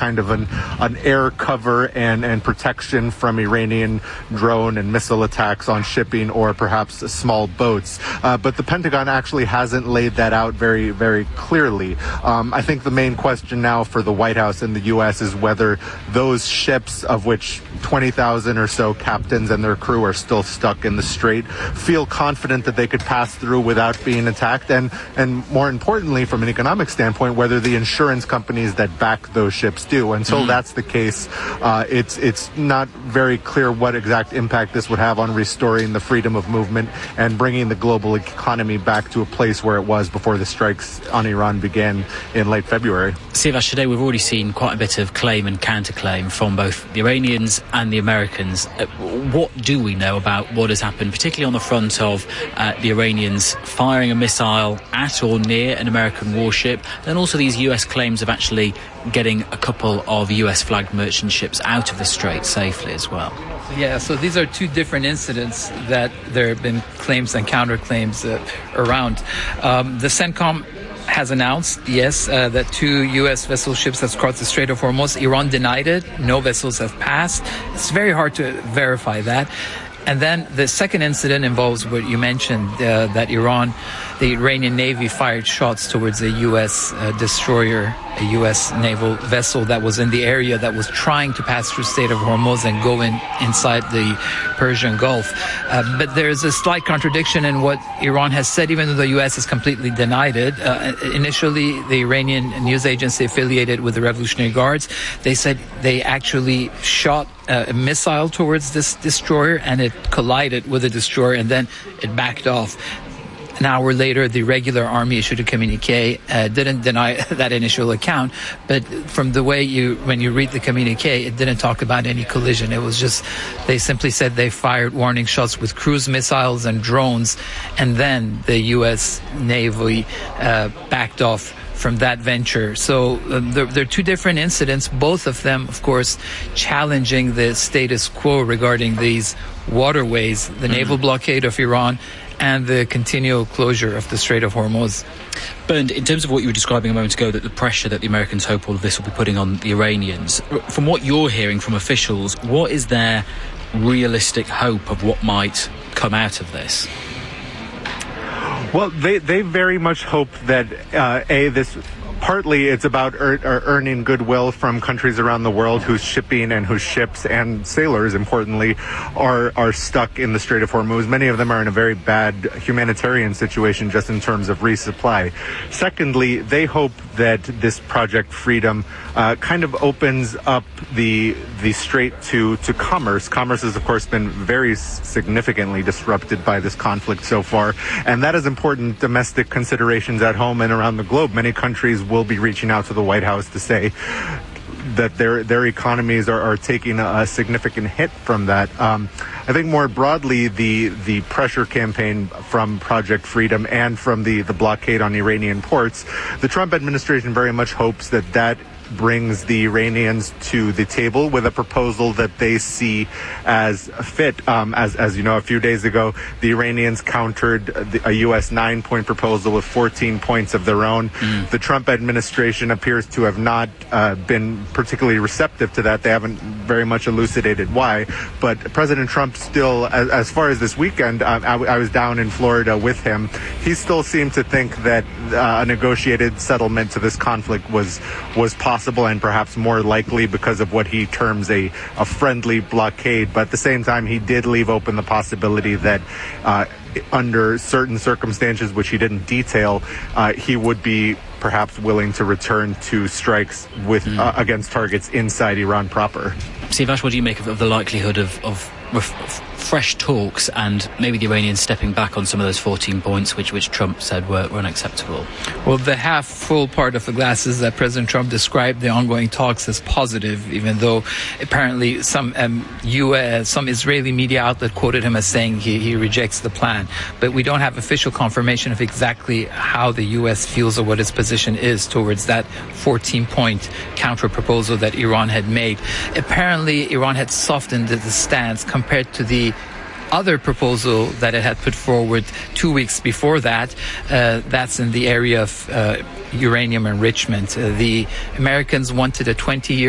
kind of an air cover and protection from Iranian drone and missile attacks on shipping or perhaps small boats. But the Pentagon actually hasn't laid that out very, very clearly. I think the main question now for the White House and the U.S. is whether those ships, of which 20,000 or so captains and their crew are still stuck in the strait, feel confident that they could pass through without being attacked, and more importantly, from an economic standpoint, whether the insurance companies that back those ships do. Until that's the case, it's not very clear what exact impact this would have on restoring the freedom of movement and bringing the global economy back to a place where it was before the strikes on Iran began in late February. Siavash, today we've already seen quite a bit of claim and counterclaim from both the Iranians and the Americans. What do we know about what has happened, particularly on the front of the Iranians firing a missile at or near an American warship, and also these US claims of actually getting a couple of US-flagged merchant ships out of the strait safely as well? Yeah, so these are two different incidents that there have been claims and counterclaims around. The CENTCOM has announced, yes, that 2 U.S. vessel ships have crossed the Strait of Hormuz. Iran denied it. No vessels have passed. It's very hard to verify that. And then the second incident involves what you mentioned, that the Iranian Navy fired shots towards a U.S. destroyer, a U.S. naval vessel that was in the area that was trying to pass through Strait of Hormuz and go inside the Persian Gulf. But there's a slight contradiction in what Iran has said, even though the U.S. has completely denied it. Initially, the Iranian news agency affiliated with the Revolutionary Guards, they said they actually shot a missile towards this destroyer and it collided with the destroyer and then it backed off. An hour later, the regular army issued a communique, didn't deny that initial account, but from the way when you read the communique, it didn't talk about any collision. It was just, they simply said they fired warning shots with cruise missiles and drones, and then the U.S. Navy backed off from that venture. So there are two different incidents, both of them, of course, challenging the status quo regarding these waterways, the naval blockade of Iran, and the continual closure of the Strait of Hormuz. Bernd, in terms of what you were describing a moment ago, that the pressure that the Americans hope all of this will be putting on the Iranians, from what you're hearing from officials, what is their realistic hope of what might come out of this? Well, they very much hope that, partly it's about earning goodwill from countries around the world whose shipping and whose ships and sailors, importantly, are stuck in the Strait of Hormuz. Many of them are in a very bad humanitarian situation just in terms of resupply. Secondly, they hope that this Project Freedom kind of opens up the strait to commerce. Commerce has, of course, been very significantly disrupted by this conflict so far, and that has important domestic considerations at home and around the globe. Many countries will be reaching out to the White House to say that their economies are taking a significant hit from that. I think more broadly, the pressure campaign from Project Freedom and from the blockade on Iranian ports, the Trump administration very much hopes that brings the Iranians to the table with a proposal that they see as fit. As you know, a few days ago, the Iranians countered a U.S. 9-point proposal with 14 points of their own. The Trump administration appears to have not been particularly receptive to that. They haven't very much elucidated why. But President Trump still, as far as this weekend, I was down in Florida with him. He still seemed to think that a negotiated settlement to this conflict was possible and perhaps more likely because of what he terms a friendly blockade. But at the same time, he did leave open the possibility that under certain circumstances, which he didn't detail, he would be perhaps willing to return to strikes with against targets inside Iran proper. Siavash, what do you make of the likelihood of fresh talks and maybe the Iranians stepping back on some of those 14 points which Trump said were unacceptable? Well, the half-full part of the glass is that President Trump described the ongoing talks as positive, even though apparently some Israeli media outlet quoted him as saying he rejects the plan. But we don't have official confirmation of exactly how the U.S. feels or what its position is towards that 14-point counter-proposal that Iran had made. Apparently, Iran had softened the stance compared to the other proposal that it had put forward 2 weeks before that. That's in the area of uranium enrichment. The Americans wanted a 20-year